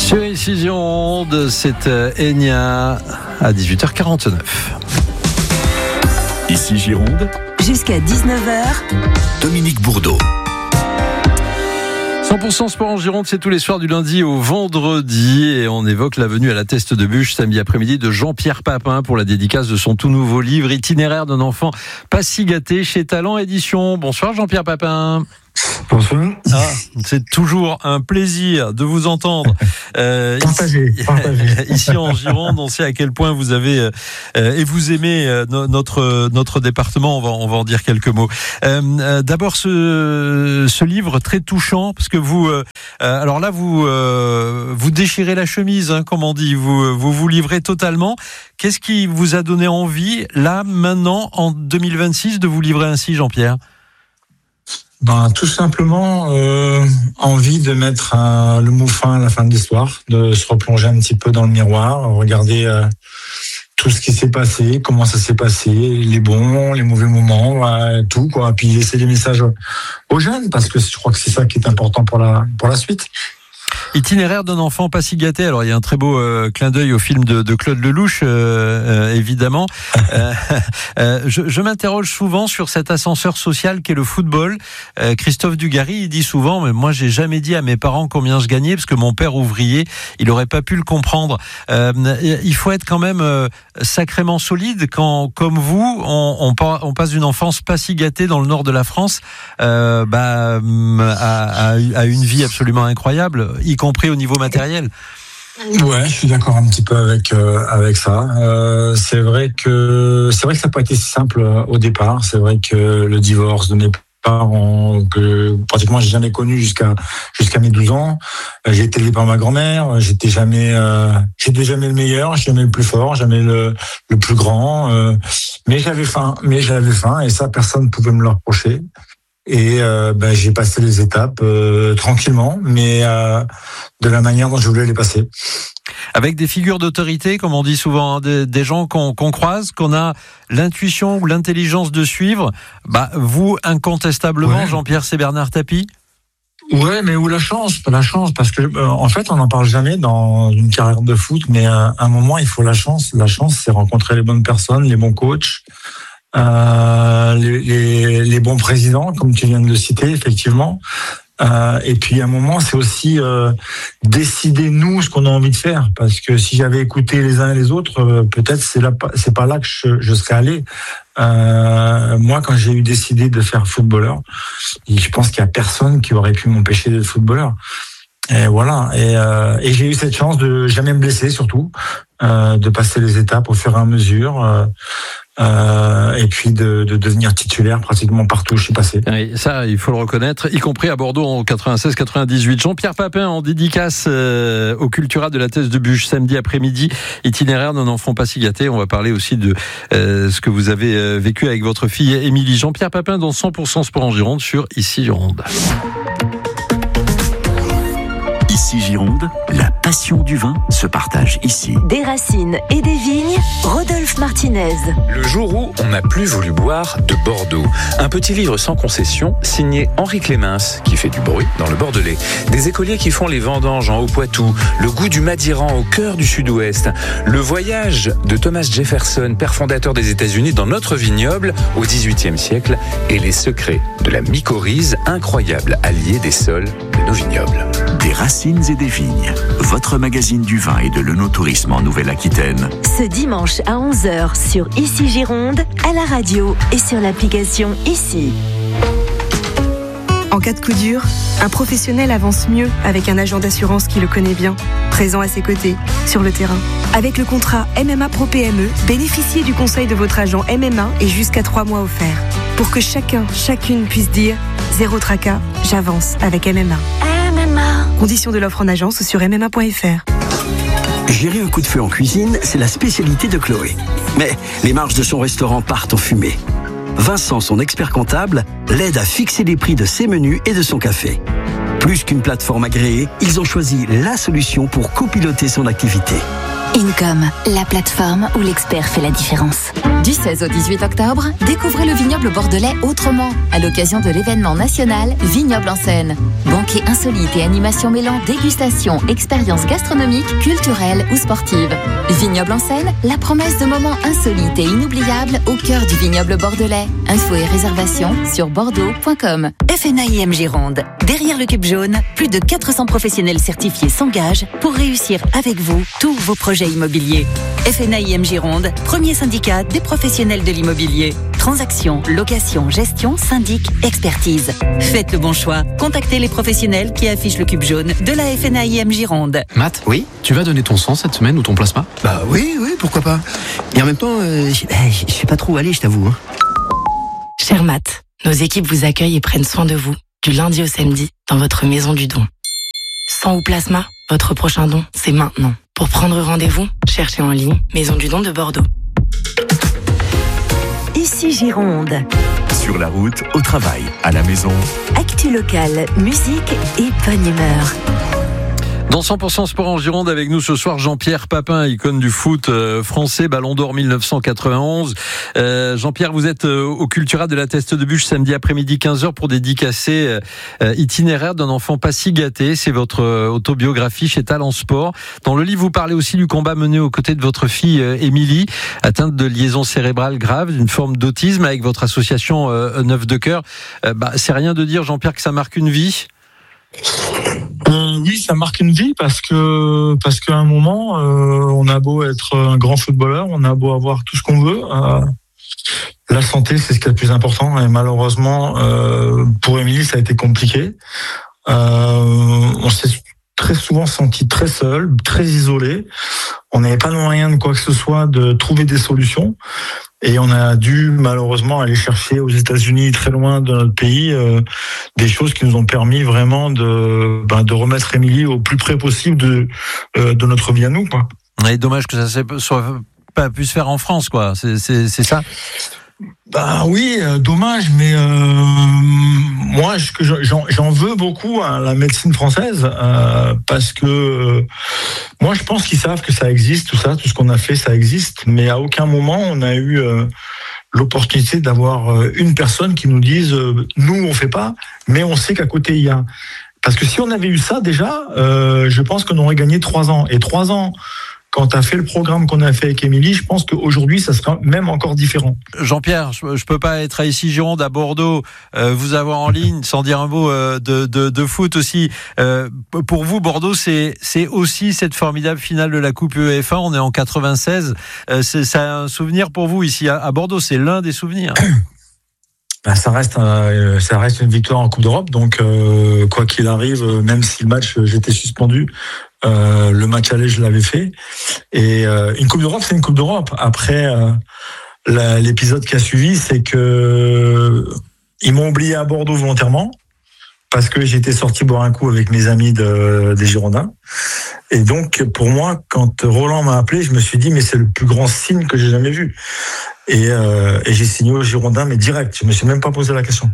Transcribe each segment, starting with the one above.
Sur Ici Gironde, c'est Enya à 18h49. Ici Gironde, jusqu'à 19h, Dominique Bourdeau. 100% sport en Gironde, c'est tous les soirs du lundi au vendredi et on évoque la venue à la Teste de Buch samedi après-midi de Jean-Pierre Papin pour la dédicace de son tout nouveau livre Itinéraire d'un enfant pas si gâté chez Talent Édition. Bonsoir Jean-Pierre Papin. Bonsoir. C'est toujours un plaisir de vous entendre. Partagez. Ici en Gironde, on sait à quel point vous avez et vous aimez notre département. On va en dire quelques mots. D'abord ce livre très touchant parce que vous alors là vous déchirez la chemise, hein, comme on dit. Vous livrez totalement. Qu'est-ce qui vous a donné envie là maintenant en 2026 de vous livrer ainsi, Jean-Pierre? Tout simplement envie de mettre le mot fin à la fin de l'histoire, de se replonger un petit peu dans le miroir, regarder tout ce qui s'est passé, comment ça s'est passé, les bons, les mauvais moments, tout quoi. Puis laisser des messages aux jeunes parce que je crois que c'est ça qui est important pour la suite. Itinéraire d'un enfant pas si gâté. Alors il y a un très beau clin d'œil au film de Claude Lelouch, évidemment. Je m'interroge souvent sur cet ascenseur social qu'est le football. Christophe Dugarry, il dit souvent, mais moi j'ai jamais dit à mes parents combien je gagnais parce que mon père ouvrier, il aurait pas pu le comprendre. Il faut être quand même sacrément solide quand, comme vous, on passe d'une enfance pas si gâtée dans le nord de la France, à une vie absolument incroyable, y compris au niveau matériel. Ouais, je suis d'accord un petit peu avec ça. C'est vrai que ça n'a pas été si simple au départ. C'est vrai que le divorce de mes parents, que pratiquement j'ai jamais connu jusqu'à mes 12 ans. J'ai été élevé par ma grand-mère. J'étais jamais le meilleur, jamais le plus fort, jamais le plus grand. Mais j'avais faim. Et ça, personne ne pouvait me le reprocher. Et j'ai passé les étapes tranquillement, mais de la manière dont je voulais les passer. Avec des figures d'autorité, comme on dit souvent, hein, des gens qu'on croise, qu'on a l'intuition ou l'intelligence de suivre. Vous, incontestablement, ouais. Jean-Pierre, c'est Bernard Tapie. Ouais, mais où la chance, parce que en fait, on n'en parle jamais dans une carrière de foot, mais à un moment, il faut la chance. La chance, c'est rencontrer les bonnes personnes, les bons coachs. Les bons présidents, comme tu viens de le citer, effectivement. Et puis à un moment, c'est aussi décider nous ce qu'on a envie de faire, parce que si j'avais écouté les uns et les autres, peut-être c'est pas là que je serais allé. Moi, quand j'ai décidé de faire footballeur, je pense qu'il y a personne qui aurait pu m'empêcher d'être footballeur. Et voilà. Et j'ai eu cette chance de jamais me blesser, surtout, de passer les étapes au fur et à mesure. Et puis de devenir titulaire pratiquement partout où je suis passé. Oui, ça, il faut le reconnaître, y compris à Bordeaux en 96-98. Jean-Pierre Papin en dédicace au Cultura de la Teste de Buch samedi après-midi. Itinéraire d'un enfant pas si gâté. On va parler aussi de ce que vous avez vécu avec votre fille Émilie. Jean-Pierre Papin dans 100% sport en Gironde sur Ici Gironde. Ici Gironde, la passion du vin se partage ici. Des racines et des vignes, Rodolphe Martinez. Le jour où on n'a plus voulu boire de Bordeaux. Un petit livre sans concession, signé Henri Clémence, qui fait du bruit dans le Bordelais. Des écoliers qui font les vendanges en Haut-Poitou. Le goût du Madiran au cœur du Sud-Ouest. Le voyage de Thomas Jefferson, père fondateur des États-Unis, dans notre vignoble au XVIIIe siècle. Et les secrets de la mycorhize, incroyable allié des sols de nos vignobles. Des racines et des vignes, votre magazine du vin et de l'œnotourisme en Nouvelle-Aquitaine. Ce dimanche à 11h sur Ici Gironde, à la radio et sur l'application Ici. En cas de coup dur, un professionnel avance mieux avec un agent d'assurance qui le connaît bien, présent à ses côtés, sur le terrain. Avec le contrat MMA Pro PME, bénéficiez du conseil de votre agent MMA et jusqu'à 3 mois offerts. Pour que chacune puisse dire « Zéro tracas, j'avance avec MMA ». Conditions de l'offre en agence ou sur MMA.fr. Gérer un coup de feu en cuisine, c'est la spécialité de Chloé. Mais les marges de son restaurant partent en fumée. Vincent, son expert comptable, l'aide à fixer les prix de ses menus et de son café. Plus qu'une plateforme agréée, ils ont choisi la solution pour copiloter son activité. Income, la plateforme où l'expert fait la différence. Du 16 au 18 octobre, découvrez le vignoble bordelais autrement, à l'occasion de l'événement national Vignoble en scène. Banquet insolite et animation mêlant dégustation, expériences gastronomiques, culturelles ou sportives. Vignoble en scène, la promesse de moments insolites et inoubliables au cœur du vignoble bordelais. Infos et réservations sur bordeaux.com. FNAIM Gironde. Derrière le cube jaune, plus de 400 professionnels certifiés s'engagent pour réussir avec vous tous vos projets immobiliers. FNAIM Gironde, premier syndicat des professionnels de l'immobilier. Transactions, location, gestion, syndic, expertise. Faites le bon choix. Contactez les professionnels qui affichent le cube jaune de la FNAIM Gironde. Matt, oui, tu vas donner ton sang cette semaine ou ton plasma ? Bah oui, pourquoi pas. Et en même temps, je sais pas trop où aller, je t'avoue. Cher Matt, nos équipes vous accueillent et prennent soin de vous, du lundi au samedi, dans votre maison du don. Sang ou plasma, votre prochain don, c'est maintenant. Pour prendre rendez-vous, cherchez en ligne Maison du don de Bordeaux. Ici Gironde. Sur la route, au travail, à la maison. Actu locale, musique et bonne humeur. Dans 100% Sport en Gironde, avec nous ce soir Jean-Pierre Papin, icône du foot français, Ballon d'Or 1991. Jean-Pierre, vous êtes au Cultura de la Teste de Buch samedi après-midi 15h pour dédicacer Itinéraire d'un enfant pas si gâté. C'est votre autobiographie chez Talent Sport. Dans le livre, vous parlez aussi du combat mené aux côtés de votre fille Émilie, atteinte de liaison cérébrale grave, d'une forme d'autisme, avec votre association Neuf de Cœur. C'est rien de dire, Jean-Pierre, que ça marque une vie. Oui, ça marque une vie parce qu'à un moment, on a beau être un grand footballeur, on a beau avoir tout ce qu'on veut, la santé c'est ce qui est le plus important. Et malheureusement, pour Émilie, ça a été compliqué. On s'est très souvent senti très seul, très isolé. On n'avait pas le moyen de quoi que ce soit de trouver des solutions. Et on a dû malheureusement aller chercher aux États-Unis, très loin de notre pays, des choses qui nous ont permis vraiment de remettre Émilie au plus près possible de notre vie à nous, quoi. Et dommage que ça soit pas pu se faire en France, quoi. C'est ça. Oui, dommage, mais moi j'en veux beaucoup à la médecine française parce que moi je pense qu'ils savent que ça existe, tout ce qu'on a fait, ça existe, mais à aucun moment on a eu l'opportunité d'avoir une personne qui nous dise nous on fait pas, mais on sait qu'à côté il y a. Parce que si on avait eu ça déjà, je pense qu'on aurait gagné 3 ans. Et 3 ans, quand tu as fait le programme qu'on a fait avec Émilie, je pense qu'aujourd'hui, ça sera même encore différent. Jean-Pierre, je peux pas être à ici Gironde, à Bordeaux, vous avoir en ligne sans dire un mot de foot aussi. Pour vous, Bordeaux, c'est aussi cette formidable finale de la Coupe UEFA. On est en 96. C'est un souvenir pour vous ici à Bordeaux. C'est l'un des souvenirs. Ça reste une victoire en Coupe d'Europe. Donc, quoi qu'il arrive, même si le match, j'étais suspendu, le match aller, je l'avais fait. Et une Coupe d'Europe, c'est une Coupe d'Europe. Après, l'épisode qui a suivi, c'est que ils m'ont oublié à Bordeaux volontairement parce que j'étais sorti boire un coup avec mes amis des Girondins. Et donc, pour moi, quand Roland m'a appelé, je me suis dit, mais c'est le plus grand signe que j'ai jamais vu. Et j'ai signé aux Girondins, mais direct. Je me suis même pas posé la question.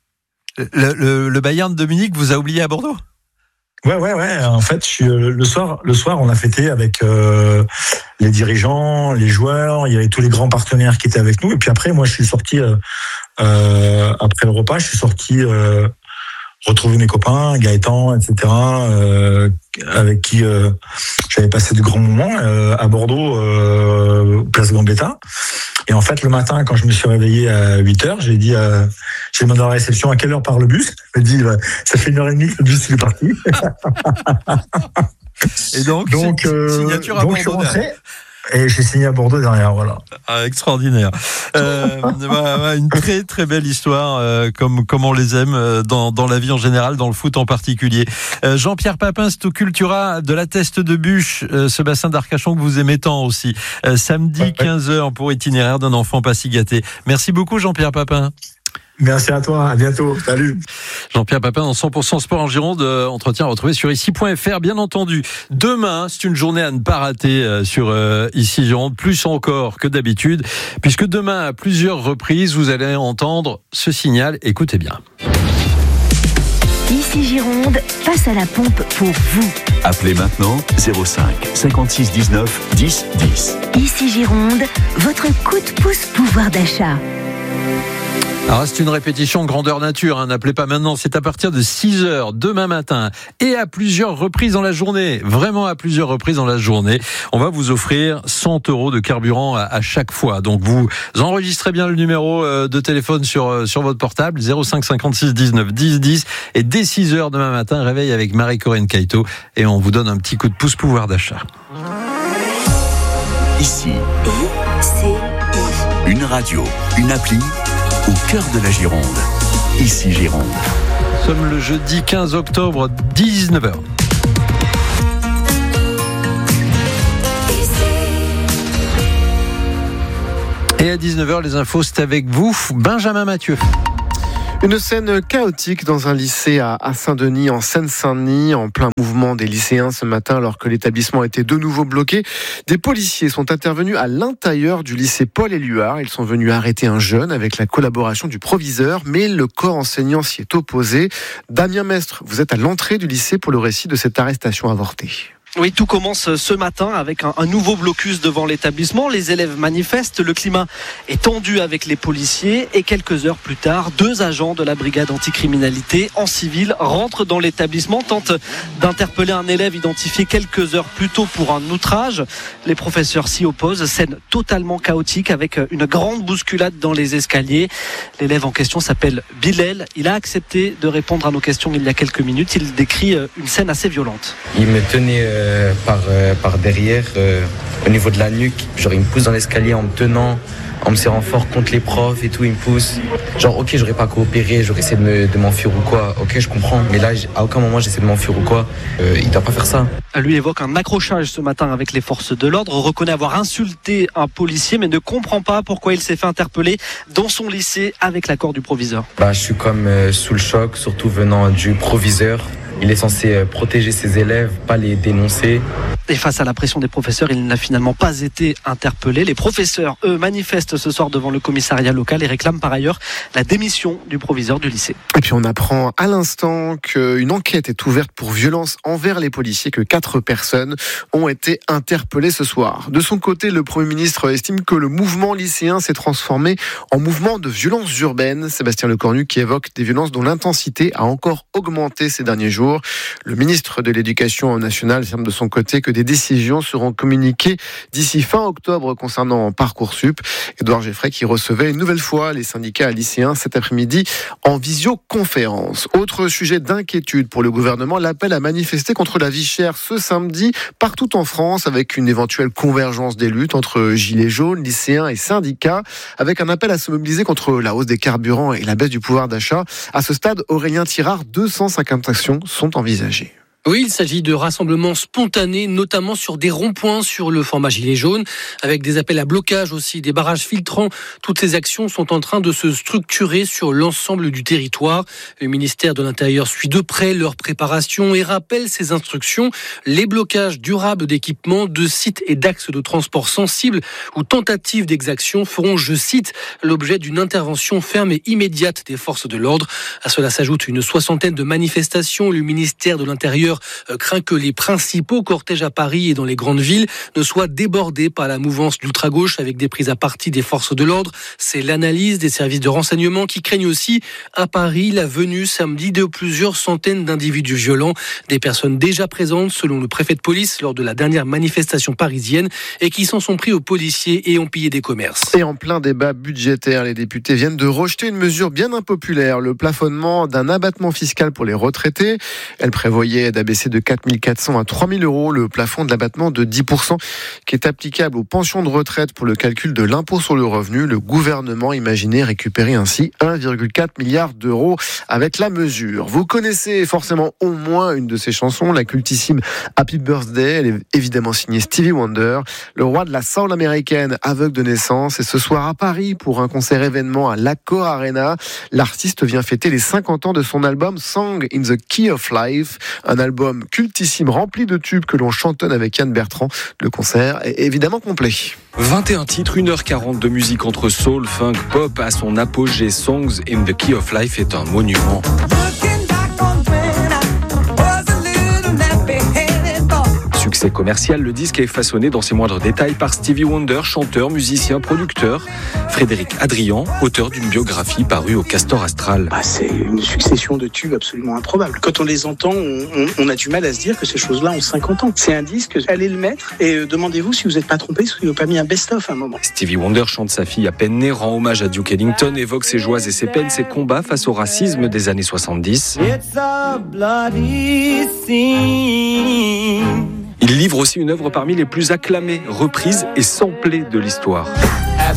Le Bayern de Munich vous a oublié à Bordeaux ? Ouais. En fait, le soir, on a fêté avec les dirigeants, les joueurs. Il y avait tous les grands partenaires qui étaient avec nous. Et puis après, moi, je suis sorti après le repas. Je suis sorti retrouver mes copains, Gaëtan, etc., avec qui j'avais passé de grands moments à Bordeaux, place Gambetta. Et en fait, le matin, quand je me suis réveillé à 8h, j'ai demandé à la réception à quelle heure part le bus. Elle m'a dit, ça fait 1h30 que le bus il est parti. Et donc signature à Bordeaux. Je suis rentré. Et j'ai signé à Bordeaux derrière, voilà. Extraordinaire. Une très très belle histoire, comme on les aime dans la vie en général, dans le foot en particulier. Jean-Pierre Papin, c'est au Cultura de la Teste de Buch, ce bassin d'Arcachon que vous aimez tant aussi. Samedi 15h pour Itinéraire d'un enfant pas si gâté. Merci beaucoup Jean-Pierre Papin. Merci à toi, à bientôt, salut. Jean-Pierre Papin dans 100% Sport en Gironde, entretien à retrouver sur ici.fr, bien entendu. Demain, c'est une journée à ne pas rater sur Ici Gironde, plus encore que d'habitude, puisque demain, à plusieurs reprises, vous allez entendre ce signal, écoutez bien. Ici Gironde, passe à la pompe pour vous. Appelez maintenant 05 56 19 10 10. Ici Gironde, votre coup de pouce pouvoir d'achat. Alors c'est une répétition grandeur nature, n'appelez pas maintenant, c'est à partir de 6h demain matin et à plusieurs reprises dans la journée, vraiment à plusieurs reprises dans la journée. On va vous offrir 100 € de carburant à chaque fois. Donc vous enregistrez bien le numéro de téléphone sur votre portable, 05 56 19 10 10, et dès 6h demain matin, réveil avec Marie-Corinne Caïto et on vous donne un petit coup de pouce pouvoir d'achat. Ici, une radio, une appli au cœur de la Gironde. Ici Gironde. Nous sommes le jeudi 15 octobre, 19h. Et à 19h, les infos, c'est avec vous, Benjamin Mathieu. Une scène chaotique dans un lycée à Saint-Denis, en Seine-Saint-Denis, en plein mouvement des lycéens ce matin, alors que l'établissement était de nouveau bloqué. Des policiers sont intervenus à l'intérieur du lycée Paul-Éluard. Ils sont venus arrêter un jeune avec la collaboration du proviseur, mais le corps enseignant s'y est opposé. Damien Mestre, vous êtes à l'entrée du lycée pour le récit de cette arrestation avortée. Oui, tout commence ce matin avec un nouveau blocus devant l'établissement. Les élèves manifestent, le climat est tendu avec les policiers et quelques heures plus tard, 2 agents de la brigade anticriminalité en civil rentrent dans l'établissement, tentent d'interpeller un élève identifié quelques heures plus tôt pour un outrage. Les professeurs s'y opposent, scène totalement chaotique avec une grande bousculade dans les escaliers. L'élève en question s'appelle Bilal. Il a accepté de répondre à nos questions il y a quelques minutes. Il décrit une scène assez violente. Il me tenait par derrière, au niveau de la nuque. Genre il me pousse dans l'escalier en me tenant, en me serrant fort contre les profs et tout, il me pousse. Genre ok, j'aurais pas coopéré, j'aurais essayé de m'enfuir ou quoi. Ok, je comprends, mais là à aucun moment j'essaie de m'enfuir ou quoi. Il doit pas faire ça. Lui évoque un accrochage ce matin avec les forces de l'ordre, reconnaît avoir insulté un policier mais ne comprend pas pourquoi il s'est fait interpeller dans son lycée avec l'accord du proviseur. Je suis comme sous le choc, surtout venant du proviseur. Il est censé protéger ses élèves, pas les dénoncer. Et face à la pression des professeurs, il n'a finalement pas été interpellé. Les professeurs, eux, manifestent ce soir devant le commissariat local et réclament par ailleurs la démission du proviseur du lycée. Et puis on apprend à l'instant qu'une enquête est ouverte pour violence envers les policiers, que 4 personnes ont été interpellées ce soir. De son côté, le Premier ministre estime que le mouvement lycéen s'est transformé en mouvement de violence urbaine. Sébastien Lecornu qui évoque des violences dont l'intensité a encore augmenté ces derniers jours. Le ministre de l'Éducation nationale affirme de son côté que des décisions seront communiquées d'ici fin octobre concernant Parcoursup. Édouard Geffray qui recevait une nouvelle fois les syndicats lycéens cet après-midi en visioconférence. Autre sujet d'inquiétude pour le gouvernement, l'appel à manifester contre la vie chère ce samedi partout en France, avec une éventuelle convergence des luttes entre gilets jaunes, lycéens et syndicats, avec un appel à se mobiliser contre la hausse des carburants et la baisse du pouvoir d'achat. À ce stade, Aurélien Tirard, 250 actions sont envisagées. Oui, il s'agit de rassemblements spontanés, notamment sur des ronds-points sur le format gilet jaune, avec des appels à blocage aussi, des barrages filtrants. Toutes ces actions sont en train de se structurer sur l'ensemble du territoire. Le ministère de l'Intérieur suit de près leur préparation et rappelle ses instructions. Les blocages durables d'équipements, de sites et d'axes de transport sensibles ou tentatives d'exaction feront, je cite, l'objet d'une intervention ferme et immédiate des forces de l'ordre. À cela s'ajoute une 60aine de manifestations. Le ministère de l'Intérieur craint que les principaux cortèges à Paris et dans les grandes villes ne soient débordés par la mouvance d'ultra-gauche avec des prises à partie des forces de l'ordre. C'est l'analyse des services de renseignement qui craignent aussi à Paris la venue samedi de plusieurs centaines d'individus violents, des personnes déjà présentes selon le préfet de police lors de la dernière manifestation parisienne et qui s'en sont pris aux policiers et ont pillé des commerces. Et en plein débat budgétaire, les députés viennent de rejeter une mesure bien impopulaire, le plafonnement d'un abattement fiscal pour les retraités. Elle prévoyait d'abaisser de 4 400 à 3 000 euros le plafond de l'abattement de 10% qui est applicable aux pensions de retraite pour le calcul de l'impôt sur le revenu. Le gouvernement imaginait récupérer ainsi 1,4 milliard d'euros avec la mesure. Vous connaissez forcément au moins une de ces chansons, la cultissime Happy Birthday. Elle est évidemment signée Stevie Wonder, le roi de la soul américaine, aveugle de naissance. Et ce soir à Paris, pour un concert événement à l'Accor Arena, l'artiste vient fêter les 50 ans de son album Song in the Key of Life, un album cultissime rempli de tubes que l'on chantonne avec Yann Bertrand. Le concert est évidemment complet. 21 titres, 1h40 de musique entre soul, funk, pop. À son apogée, Songs in the Key of Life est un monument. succès commercial, le disque est façonné dans ses moindres détails par Stevie Wonder, chanteur, musicien, producteur. Frédéric Adrian, auteur d'une biographie parue au Castor Astral. C'est une succession de tubes absolument improbable. Quand on les entend, on a du mal à se dire que ces choses-là ont 50 ans. C'est un disque, allez le mettre et demandez-vous si vous n'êtes pas trompé, si vous n'avez pas mis un best-of à un moment. Stevie Wonder chante sa fille à peine née, rend hommage à Duke Ellington, évoque ses joies et ses peines, ses combats face au racisme des années 70. Il livre aussi une œuvre parmi les plus acclamées, reprises et samplées de l'histoire.